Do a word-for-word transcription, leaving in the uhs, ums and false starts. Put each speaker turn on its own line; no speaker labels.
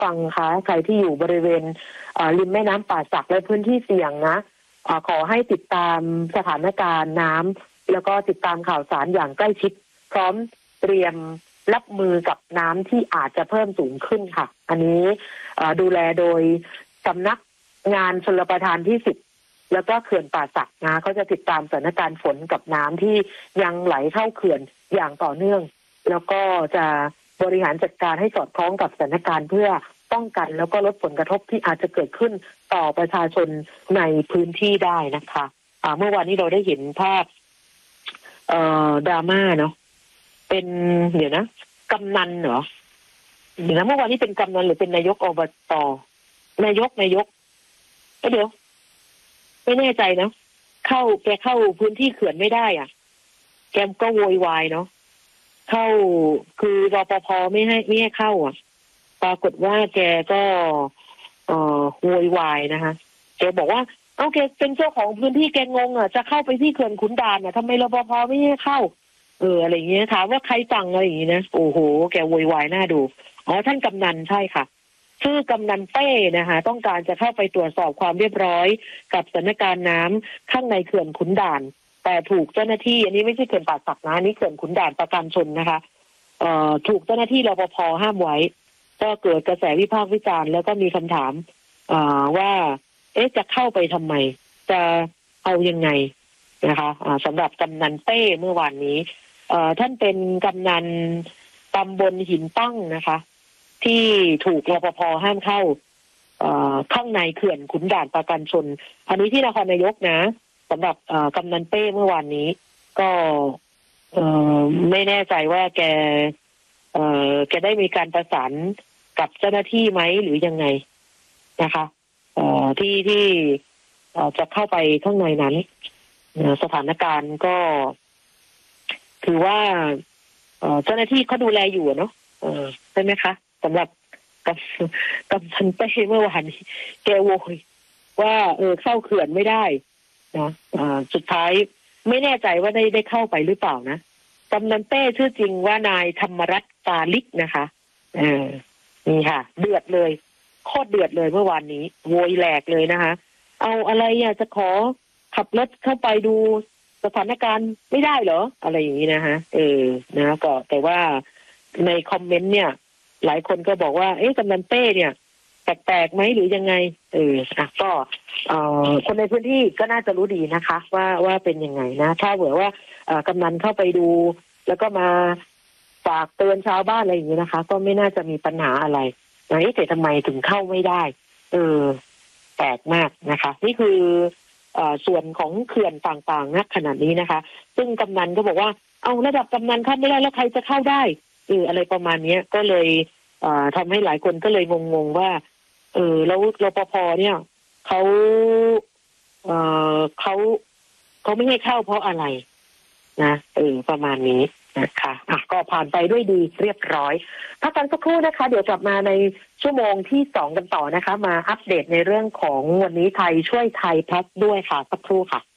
ฟังคะใครที่อยู่บริเวณริมแม่น้ำป่าสักและพื้นที่เสี่ยงนะขอให้ติดตามสถานการณ์น้ำแล้วก็ติดตามข่าวสารอย่างใกล้ชิดพร้อมเตรียมรับมือกับน้ำที่อาจจะเพิ่มสูงขึ้นค่ะอันนี้ดูแลโดยสำนักงานชลประทานที่สิบแล้วก็เขื่อนป่าสักนะเขาจะติดตามสถานการณ์ฝนกับน้ำที่ยังไหลเข้าเขื่อนอย่างต่อเนื่องแล้วก็จะบริหารจัดการให้สอดคล้องกับสถานการณ์เพื่อป้องกันแล้วก็ลดผลกระทบที่อาจจะเกิดขึ้นต่อประชาชนในพื้นที่ได้นะคะอ่าเมื่อวานนี้เราได้เห็นภาพเอ่อดราม่าเนาะเป็นเดี๋ยวนะกำนันเหรอเดี๋ยวนะเมื่อวานนี้เป็นกำนันหรือเป็นนายกอบตนายกนายกเดี๋ยวไม่แน่ใจนะเข้าแกเข้าพื้นที่เขื่อนไม่ได้อ่ะแกก็โวยวายเนาะเข้าคือรปภไม่ให้ไม่ให้เข้าอ่ะปรากฏว่าแกก็เอ่อโวยวายนะคะแกบอกว่าเอ้าแกเป็นเจ้าของพื้นที่แกงงอ่ะจะเข้าไปที่เขื่อนขุนด่านอ่ะทำไมรปภไม่ให้เข้าเอออะไรอย่างเงี้ยถามว่าใครสั่งอะไรอย่างงี้นะโอ้โหแกโวยวายน่าดูอ๋อท่านกำนันใช่ค่ะชื่อกำนันเป้นะคะต้องการจะเข้าไปตรวจสอบความเรียบร้อยกับสถานการณ์น้ำข้างในเขื่อนขุนด่านแต่ถูกเจ้าหน้าที่อันนี้ไม่ใช่เขื่อนป่าสักนะนี่เขื่อนขุนด่านประการชนนะคะเอ่อถูกเจ้าหน้าที่รปภห้ามไว้ก็เกิดกระแสวิพากษ์วิจารณ์แล้วก็มีคำถามอ่าว่าเอ๊ะจะเข้าไปทำไมจะเอายังไงนะคะอ่าสำหรับกำนันเป้เมื่อวานนี้เอ่อท่านเป็นกำนันตำบลหินตั้งนะคะที่ถูกรปภห้ามเข้าเอ่อข้างในเขื่อนขุนด่านประการชนอันนี้ที่นครนายกนะสำหรับกำนันเป้เมื่อวานนี้ก็เอ่อไม่แน่ใจว่าแกเอ่อแกได้มีการประสานกับเจ้าหน้าที่ไหมหรือยังไงนะคะเอ่อที่ที่เอ่อจะเข้าไปข้างในนั้นสถานการณ์ก็ถือว่าเอ่อเจ้าหน้าที่เขาดูแลอยู่เนาะเออใช่ไหมคะสำหรับกับกับทันเป้เมื่อวานนี้แกโวยว่าเออเข้าเขื่อนไม่ได้นะอ่าสุดท้ายไม่แน่ใจว่าได้ได้เข้าไปหรือเปล่านะกำนันเป้ชื่อจริงว่านายธรรมรัตน์กาลิกนะคะเออนี่ค่ะเดือดเลยโคตรเดือดเลยเมื่อวานนี้โวยแหลกเลยนะคะเอาอะไรอ่ะจะขอขับรถเข้าไปดูสถานการณ์ไม่ได้เหรออะไรอย่างนี้นะฮะเออนะก็แต่ว่าในคอมเมนต์เนี่ยหลายคนก็บอกว่าเอ๊ะกำนันเป้เนี่ยแปลกๆไหมหรือยังไงเอออ่ะก็เอ่อคนในพื้นที่ก็น่าจะรู้ดีนะคะว่าว่าเป็นยังไงนะถ้าเผื่อว่าเอ่อกำนันเข้าไปดูแล้วก็มาฝากเตือนชาวบ้านอะไรอย่างนี้นะคะก็ไม่น่าจะมีปัญหาอะไรนะแต่ทำไมถึงเข้าไม่ได้เออแปลกมากนะคะนี่คือเอ่อส่วนของเขื่อนต่างๆนะขนาดนี้นะคะซึ่งกำนันก็บอกว่าเอาระดับกำนันเข้าไม่ได้แล้วใครจะเข้าได้เอออะไรประมาณนี้ก็เลยเอ่อทำให้หลายคนก็เลยงงๆว่าเออแล้วรปภเนี่ยเขาเอ่อเขาเขาไม่ให้เข้าเพราะอะไรนะเออประมาณนี้นะคะอ่ะก็ผ่านไปด้วยดีเรียบร้อยพักกันสักครู่นะคะเดี๋ยวกลับมาในชั่วโมงที่สองกันต่อนะคะมาอัปเดตในเรื่องของวันนี้ไทยช่วยไทยพัฒน์ด้วยค่ะสักครู่ค่ะ